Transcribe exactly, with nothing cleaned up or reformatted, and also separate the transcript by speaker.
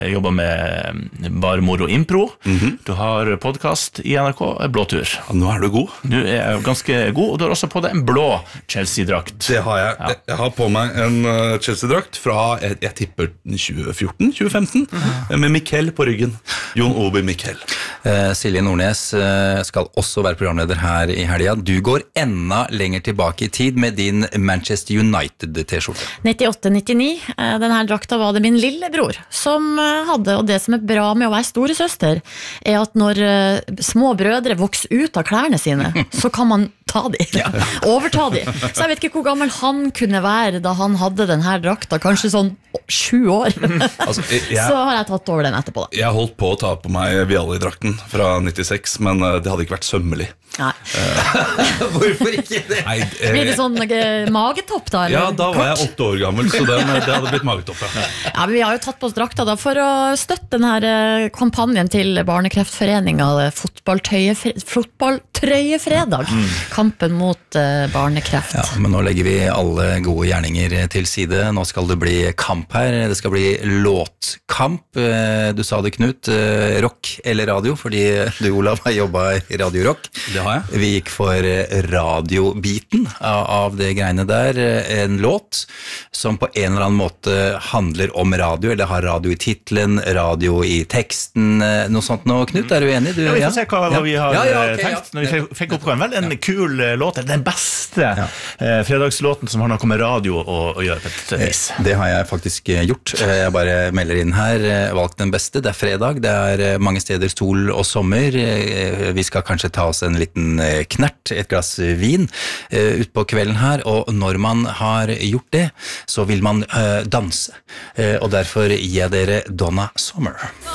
Speaker 1: Jeg jobber med Bare Moro Impro. Mm-hmm. Du har podcast i N R K, Blåtur.
Speaker 2: Ja, nå er du god.
Speaker 1: Du er ganske god, og du har også på deg en blå Chelsea-drakt.
Speaker 2: Det har jeg. Ja. Jeg har på meg en Chelsea-drakt fra, jeg, jeg tipper tjue fjorten tjue femten, mm. med Mikkel på ryggen. Jon Obi Mikkel.
Speaker 3: Uh, Silje Nordnes uh, skal også være programleder her i helga. Du går enda lenger tilbake i tid med din Manchester United-t-skjorte.
Speaker 4: nittiåtte nittini. Uh, denne drakta var det min lillebror som uh, hadde, og det som er bra med å være storesøster, er at når uh, små brødre vokser ut av klærne sine, så kan man ta de, ja. overta de. Så jeg vet ikke hvor gammel han kunne være da han hadde denne drakta, kanskje sånn sju år. altså, jeg, så har jeg tatt over den etterpå da.
Speaker 2: Jeg holdt på å ta på meg Vialli-drakten fra nittiseks, men uh, det hadde ikke vært sømmelig.
Speaker 4: Nei.
Speaker 3: Hvorfor ikke det?
Speaker 2: Nei, eh,
Speaker 4: Blir det sånn uh, magetopp da? Eller?
Speaker 2: Ja, da var jeg åtte år gammel, så den, det hadde blitt magetopp. Ja.
Speaker 4: ja, men vi har jo tatt på oss drakta da for å støtte denne kampanjen til Barnekreftforeningen, fotballtrøyefredag, mm. kampen mot uh, barnekreft.
Speaker 3: Ja, men nå legger vi alle gode gjerninger til side. Nå skal det bli kamp her, det skal bli låtkamp. Du sa det, Knut, rock eller radio, fordi du, Olav, har jobbet i Radio Rock.
Speaker 2: Det har jeg.
Speaker 3: Vi gikk for radiobiten av det greiene der, en låt som på en eller annen måte handler om radio, eller har radio i titlen, radio i teksten, noe sånt nå, Knut, er du enig? Du,
Speaker 1: ja, vi får se hva, hva vi har
Speaker 3: ja, ja, okay,
Speaker 1: tenkt når vi fikk oppgaven. Vel, en ja. kul låt, den beste ja. eh, fredagslåten som har noe med radio å, å gjøre på et vis.
Speaker 3: Det har jeg faktisk gjort. Jeg bare melder inn her, valgt den beste. Det er fredag, det er mange steder sol og sommer. Vi skal kanskje ta oss en liten knert, et glass vin uh, ut på kvelden her, og når man har gjort det, så vil man uh, danse. Uh, og derfor gir jeg dere Donna Summer.